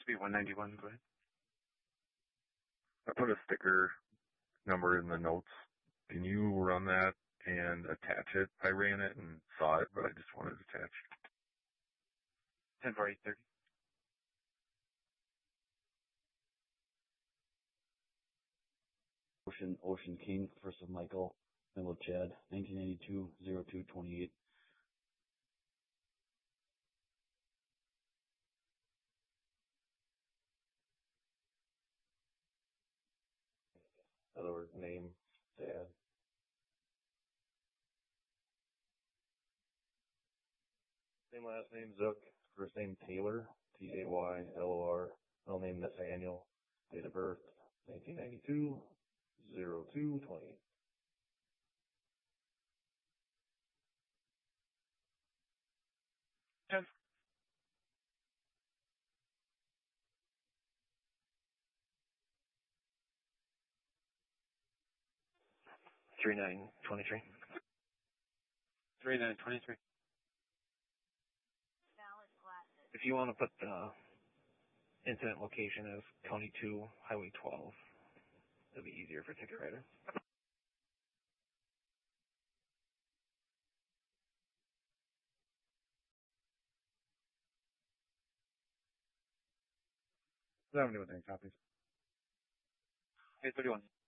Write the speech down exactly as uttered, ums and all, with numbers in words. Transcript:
Speed one ninety-one, go ahead. I put a sticker number in the notes. Can you run that and attach it? I ran it and saw it, but I just wanted it attached. ten forty thirty. Ocean Ocean King, first of Michael, middle of Chad, nineteen ninety-two, oh two twenty-eight. Other name, Chad. Same last name, Zook. First name, Taylor, T A Y L O R. Middle name, Nathaniel. Date of birth, nineteen ninety-two, oh two twenty-eight. ten. three nine twenty-three. three nine twenty-three. If you want to put the incident location as County two, Highway twelve, it'll be easier for ticket writer. seventy with any copies. eight thirty-one.